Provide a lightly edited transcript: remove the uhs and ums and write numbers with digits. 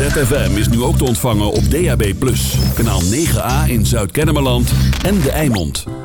ZFM is nu ook te ontvangen op DAB+. Kanaal 9A in Zuid-Kennemerland en De Eimond.